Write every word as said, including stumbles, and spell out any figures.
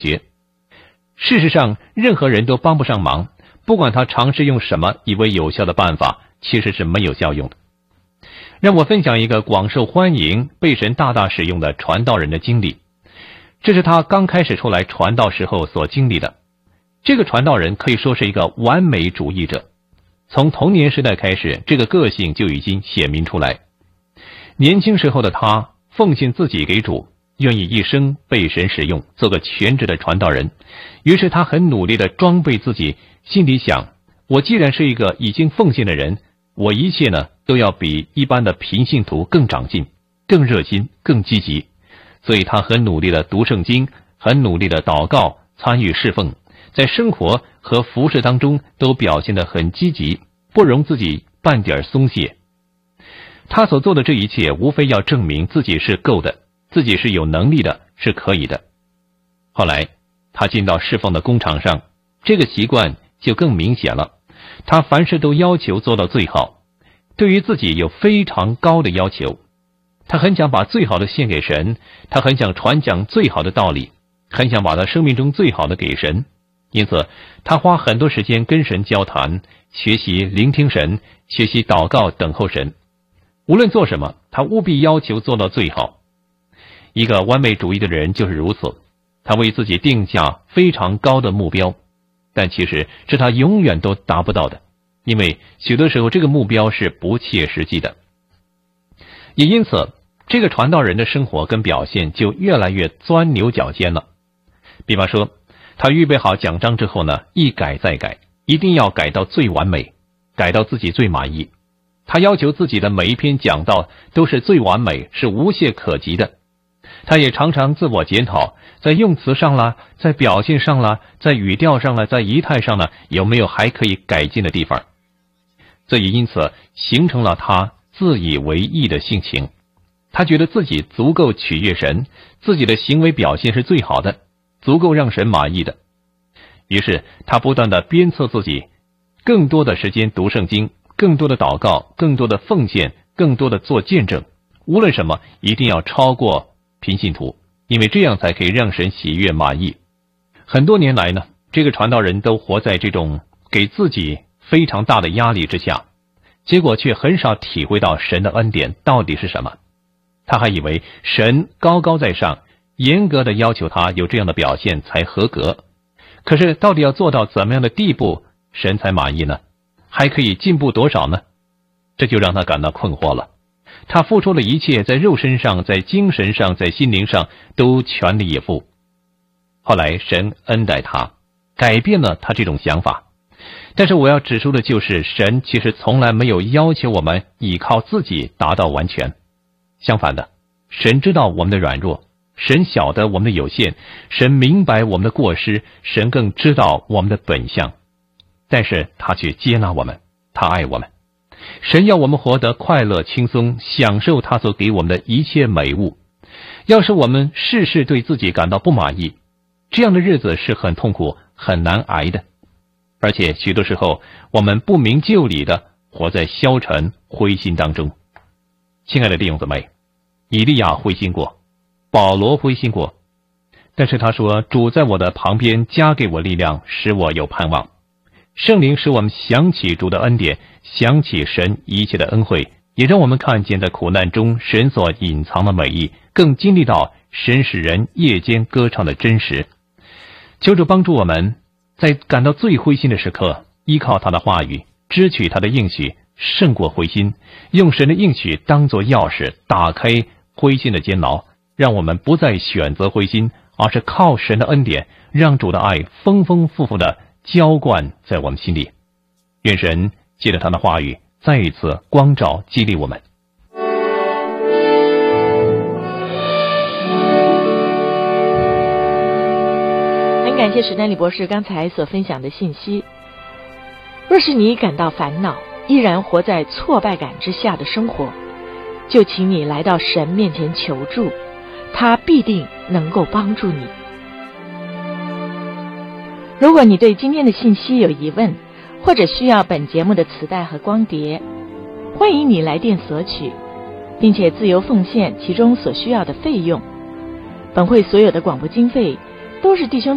决。事实上，任何人都帮不上忙，不管他尝试用什么以为有效的办法，其实是没有效用的。让我分享一个广受欢迎、被神大大使用的传道人的经历，这是他刚开始出来传道时候所经历的。这个传道人可以说是一个完美主义者，从童年时代开始，这个个性就已经显明出来。年轻时候的他奉献自己给主，愿意一生被神使用，做个全职的传道人。于是他很努力地装备自己，心里想，我既然是一个已经奉献的人，我一切呢都要比一般的平信徒更长进，更热心，更积极。所以他很努力地读圣经，很努力地祷告，参与侍奉，在生活和服事当中都表现得很积极，不容自己半点松懈。他所做的这一切无非要证明自己是够的，自己是有能力的，是可以的。后来他进到侍奉的工厂上，这个习惯就更明显了。他凡事都要求做到最好，对于自己有非常高的要求。他很想把最好的献给神，他很想传讲最好的道理，很想把他生命中最好的给神。因此他花很多时间跟神交谈，学习聆听神，学习祷告等候神。无论做什么，他务必要求做到最好。一个完美主义的人就是如此，他为自己定下非常高的目标，但其实是他永远都达不到的，因为许多时候这个目标是不切实际的。也因此，这个传道人的生活跟表现就越来越钻牛角尖了。比方说，他预备好讲章之后呢，一改再改，一定要改到最完美，改到自己最满意。他要求自己的每一篇讲道都是最完美，是无懈可击的。他也常常自我检讨，在用词上啦，在表现上啦，在语调上啦，在仪态上呢，有没有还可以改进的地方。这也因此形成了他自以为意的性情。他觉得自己足够取悦神，自己的行为表现是最好的，足够让神满意的。于是他不断地鞭策自己，更多的时间读圣经，更多的祷告，更多的奉献，更多的做见证。无论什么，一定要超过平信徒，因为这样才可以让神喜悦满意。很多年来呢，这个传道人都活在这种给自己非常大的压力之下，结果却很少体会到神的恩典到底是什么。他还以为神高高在上，严格的要求他有这样的表现才合格。可是到底要做到怎么样的地步，神才满意呢？还可以进步多少呢？这就让他感到困惑了。他付出了一切，在肉身上，在精神上，在心灵上都全力以赴。后来神恩待他，改变了他这种想法。但是我要指出的就是，神其实从来没有要求我们依靠自己达到完全。相反的，神知道我们的软弱，神晓得我们的有限，神明白我们的过失，神更知道我们的本相。但是他却接纳我们，他爱我们。神要我们活得快乐轻松，享受他所给我们的一切美物。要是我们事事对自己感到不满意，这样的日子是很痛苦很难挨的。而且许多时候我们不明就里的活在消沉灰心当中。亲爱的弟兄姊妹，以利亚灰心过，保罗灰心过，但是他说，主在我的旁边加给我力量，使我有盼望。圣灵使我们想起主的恩典，想起神一切的恩惠，也让我们看见在苦难中神所隐藏的美意，更经历到神使人夜间歌唱的真实。求主帮助我们在感到最灰心的时刻，依靠他的话语，支取他的应许，胜过灰心，用神的应许当作钥匙，打开灰心的监牢，让我们不再选择灰心，而是靠神的恩典，让主的爱丰丰富富的浇灌在我们心里。愿神借着他的话语再一次光照激励我们。 很感谢史丹利博士刚才所分享的信息。若是你感到烦恼，依然活在挫败感之下的生活，就请你来到神面前求助，他必定能够帮助你。如果你对今天的信息有疑问，或者需要本节目的磁带和光碟，欢迎你来电索取，并且自由奉献其中所需要的费用。本会所有的广播经费都是弟兄